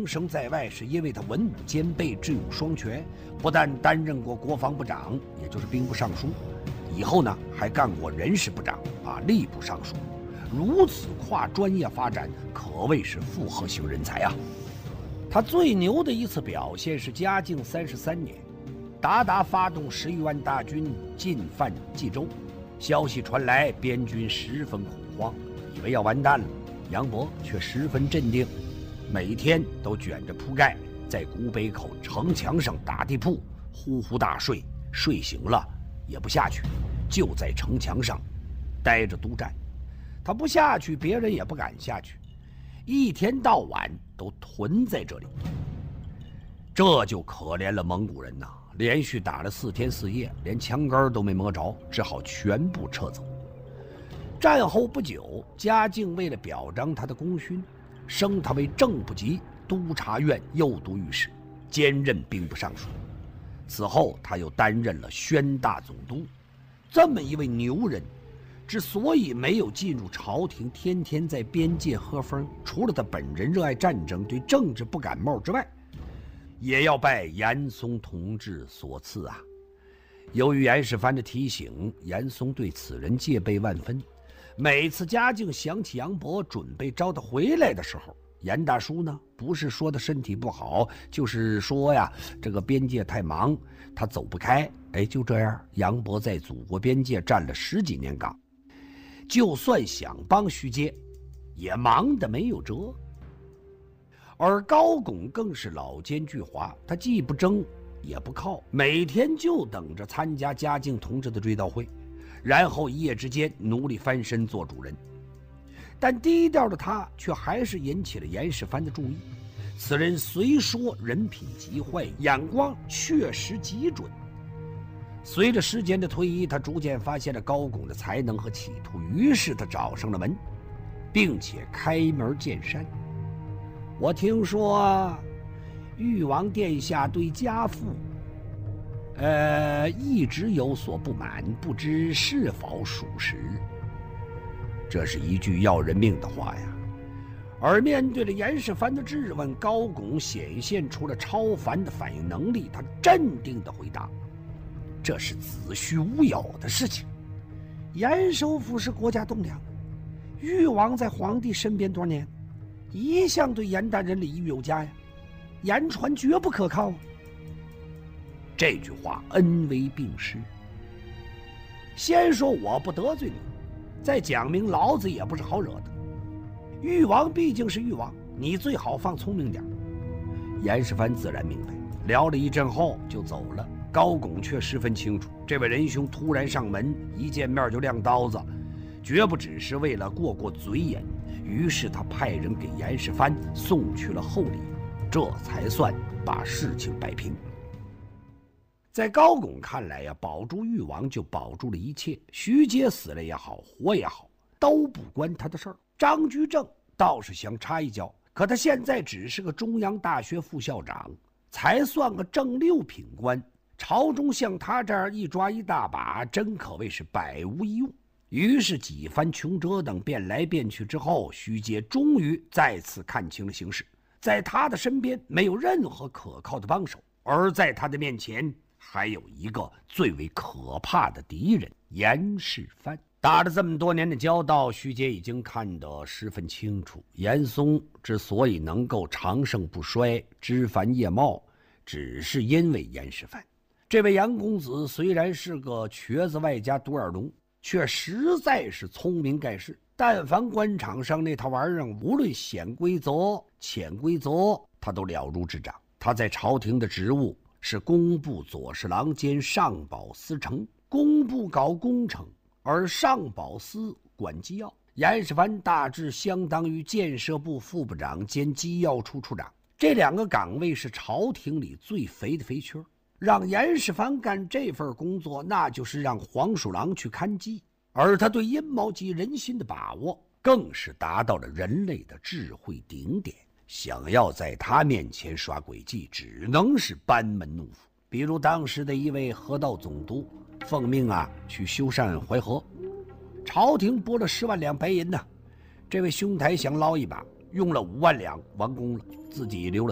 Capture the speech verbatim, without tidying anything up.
名声在外，是因为他文武兼备，智勇双全，不但担任过国防部长，也就是兵部尚书，以后呢还干过人事部长啊、吏部尚书。如此跨专业发展，可谓是复合型人才啊！他最牛的一次表现是嘉靖三十三年，鞑靼发动十余万大军进犯冀州，消息传来，边军十分恐慌，以为要完蛋了。杨伯却十分镇定，每天都卷着铺盖在古北口城墙上打地铺，呼呼大睡，睡醒了也不下去，就在城墙上待着督战。他不下去，别人也不敢下去，一天到晚都屯在这里。这就可怜了蒙古人呐，连续打了四天四夜，连枪杆都没摸着，只好全部撤走。战后不久，嘉靖为了表彰他的功勋，升他为正部级督察院右都御史，兼任兵部尚书。此后他又担任了宣大总督。这么一位牛人，之所以没有进入朝廷，天天在边界喝风，除了他本人热爱战争，对政治不感冒之外，也要拜严嵩同志所赐啊。由于严世蕃的提醒，严嵩对此人戒备万分。每次嘉靖想起杨伯，准备招他回来的时候，严大叔呢，不是说他身体不好，就是说呀，这个边界太忙，他走不开。哎，就这样，杨伯在祖国边界站了十几年岗，就算想帮徐阶，也忙得没有辙。而高拱更是老奸巨猾，他既不争也不靠，每天就等着参加嘉靖同志的追悼会，然后一夜之间努力翻身做主人。但低调的他却还是引起了严世蕃的注意。此人虽说人品极坏，眼光确实极准。随着时间的推移，他逐渐发现了高拱的才能和企图，于是他找上了门，并且开门见山：我听说裕王殿下对家父呃一直有所不满，不知是否属实。这是一句要人命的话呀。而面对了严世蕃的质问，高拱显现出了超凡的反应能力，他镇定地回答：这是子虚乌有的事情。严首府是国家栋梁，裕王在皇帝身边多年，一向对严大人礼遇有加呀，言传绝不可靠啊。这句话恩威并施。先说我不得罪你，再讲明老子也不是好惹的。裕王毕竟是裕王，你最好放聪明点。严世蕃自然明白，聊了一阵后就走了。高拱却十分清楚，这位仁兄突然上门，一见面就亮刀子，绝不只是为了过过嘴瘾。于是他派人给严世蕃送去了厚礼，这才算把事情摆平。在高拱看来呀，保住裕王就保住了一切，徐阶死了也好，活也好，都不关他的事儿。张居正倒是想插一脚，可他现在只是个中央大学副校长，才算个正六品官，朝中像他这样一抓一大把，真可谓是百无一用。于是几番穷折腾，变来变去之后，徐阶终于再次看清了形势。在他的身边没有任何可靠的帮手，而在他的面前还有一个最为可怕的敌人——严世蕃。打了这么多年的交道，徐阶已经看得十分清楚，严嵩之所以能够长盛不衰、枝繁叶茂，只是因为严世蕃。这位杨公子虽然是个瘸子外加独眼龙，却实在是聪明盖世。但凡官场上那套玩意儿，无论显规则、潜规则，他都了如指掌。他在朝廷的职务是工部左侍郎兼上保司丞，工部搞工程，而上保司管机要。严世蕃大致相当于建设部副部长兼机要处处长，这两个岗位是朝廷里最肥的肥缺。让严世蕃干这份工作，那就是让黄鼠狼去看鸡。而他对阴谋及人心的把握，更是达到了人类的智慧顶点。想要在他面前耍诡计，只能是班门弄斧。比如当时的一位河道总督，奉命啊去修缮淮河，朝廷拨了十万两白银呢、啊，这位兄台想捞一把，用了五万两完工了，自己留了